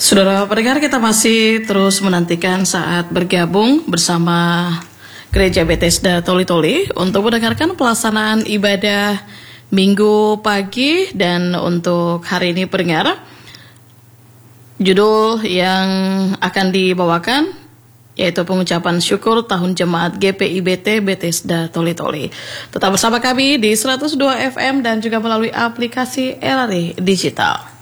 Saudara pendengar, kita masih terus menantikan saat bergabung bersama Gereja Bethesda Toli-Toli untuk mendengarkan pelaksanaan ibadah Minggu pagi. Dan untuk hari ini pendengar, judul yang akan dibawakan yaitu pengucapan syukur tahun jemaat GPIBT Bethesda Toli-Toli. Tetap bersama kami di 102 FM dan juga melalui aplikasi RRI Digital.